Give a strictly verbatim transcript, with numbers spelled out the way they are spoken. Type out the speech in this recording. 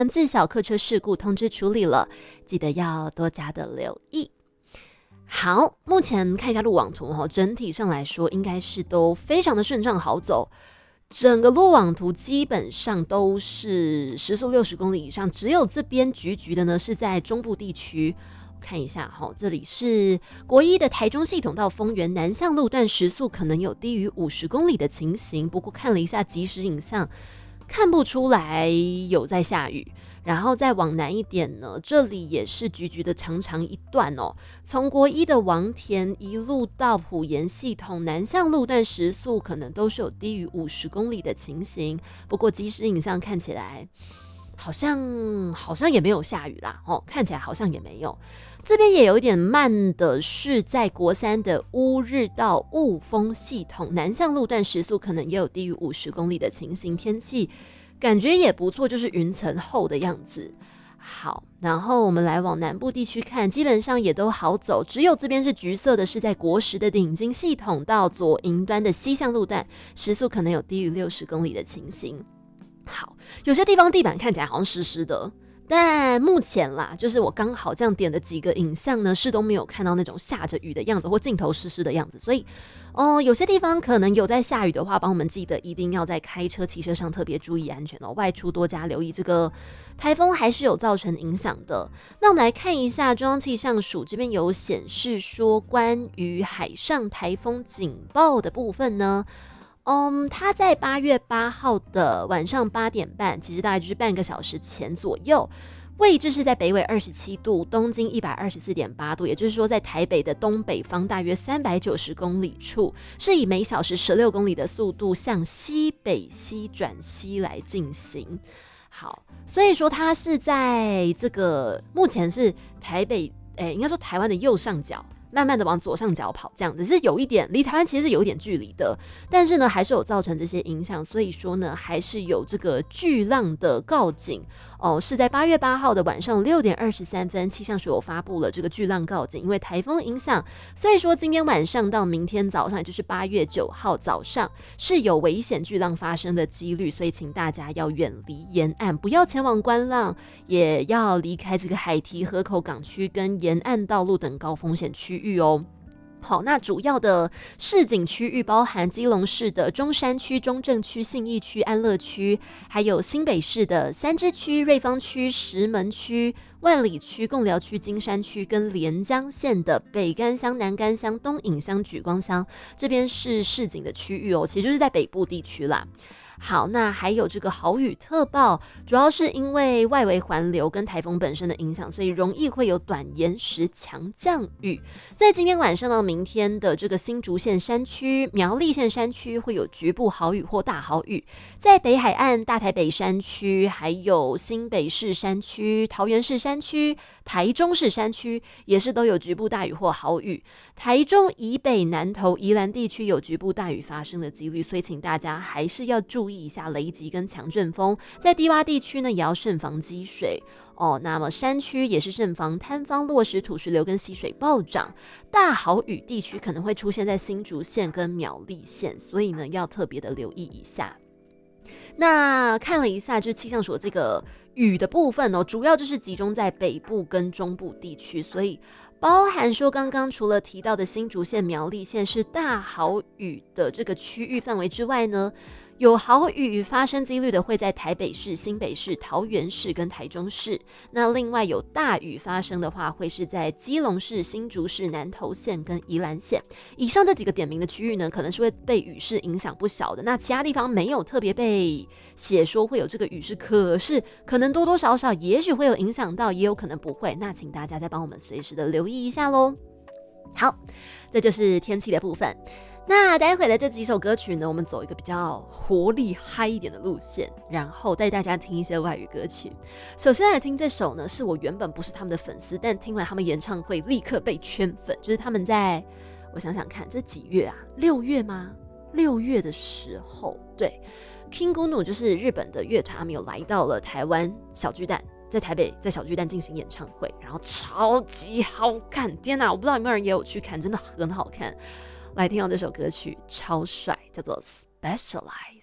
自小客车事故通知处理了，记得要多加的留意。好，目前看一下路网图，整体上来说应该是都非常的顺畅好走。整个路网图基本上都是时速六十公里以上，只有这边橘橘的呢是在中部地区。看一下哈，这里是国一的台中系统到丰原南向路段，时速可能有低于五十公里的情形。不过看了一下即时影像，看不出来有在下雨。然后再往南一点呢，这里也是橘橘的长长一段哦。从国一的王田一路到埔盐系统南向路段，时速可能都是有低于五十公里的情形。不过即时影像看起来好像好像也没有下雨啦，哦，看起来好像也没有。这边也有一点慢的是在国三的乌日到雾峰系统南向路段，时速可能也有低于五十公里的情形。天气感觉也不错，就是云层厚的样子。好，然后我们来往南部地区看，基本上也都好走，只有这边是橘色的，是在国十的顶金系统到左营端的西向路段，时速可能有低于六十公里的情形。好，有些地方地板看起来好像湿湿的，但目前啦，就是我刚好这样点的几个影像呢，是都没有看到那种下着雨的样子或镜头湿湿的样子，所以哦、呃，有些地方可能有在下雨的话，帮我们记得一定要在开车骑车上特别注意安全哦，外出多加留意，这个台风还是有造成影响的。那我们来看一下中央气象署这边有显示说，关于海上台风警报的部分呢，嗯，它在八月八号的晚上八点半，其实大概就是半个小时前左右。位置是在北纬二十七度，东经一百二十四点八度，也就是说在台北的东北方大约三百九十公里处，是以每小时十六公里的速度向西北西转西来进行。好，所以说它是在这个目前是台北，诶，应该说台湾的右上角，慢慢的往左上角跑，这样子是有一点离台湾其实是有一点距离的，但是呢还是有造成这些影响，所以说呢还是有这个巨浪的告警哦，是在八月八号的晚上六点二十三分，气象署有发布了这个巨浪告警，因为台风影响，所以说今天晚上到明天早上，也就是八月九号早上是有危险巨浪发生的几率，所以请大家要远离沿岸，不要前往观浪，也要离开这个海堤、河口港区跟沿岸道路等高风险区域哦。好，那主要的市景区域包含基隆市的中山区、中正区、信义区、安乐区，还有新北市的三芝区、瑞芳区、石门区、万里区、贡寮区、金山区，跟连江县的北干乡、南干乡、东引乡、莒光乡，这边是市景的区域哦，其实就是在北部地区啦。好，那还有这个豪雨特报，主要是因为外围环流跟台风本身的影响，所以容易会有短延时强降雨。在今天晚上到明天的这个新竹县山区、苗栗县山区会有局部豪雨或大豪雨，在北海岸、大台北山区，还有新北市山区、桃园市山区、台中市山区也是都有局部大雨或豪雨。台中以北、南投、宜兰地区有局部大雨发生的几率，所以请大家还是要注意一下雷击跟强阵风。在低洼地区呢，也要慎防积水哦。那么山区也是慎防坍方、落石、土石流跟溪水暴涨。大豪雨地区可能会出现在新竹县跟苗栗县，所以呢要特别的留意一下。那看了一下，就是气象署这个雨的部分哦，主要就是集中在北部跟中部地区，所以包含说刚刚除了提到的新竹县、苗栗县是大豪雨的这个区域范围之外呢，有豪雨发生几率的会在台北市、新北市、桃园市跟台中市。那另外有大雨发生的话，会是在基隆市、新竹市、南投县跟宜兰县。以上这几个点名的区域呢，可能是会被雨势影响不小的。那其他地方没有特别被写说会有这个雨势，可是可能多多少少也许会有影响到，也有可能不会。那请大家再帮我们随时的留意一下咯。好，这就是天气的部分。那待会的这几首歌曲呢，我们走一个比较活力嗨一点的路线，然后带大家听一些外语歌曲。首先来听这首呢，是我原本不是他们的粉丝，但听完他们演唱会立刻被圈粉。就是他们在，我想想看，这几月啊？六月吗？六月的时候，对 ，Kingunu 就是日本的乐团，他们有来到了台湾小巨蛋。在台北，在小巨蛋进行演唱会，然后超级好看！天哪，我不知道有没有人也有去看，真的很好看。来听到这首歌曲，超帅，叫做《Specialize》。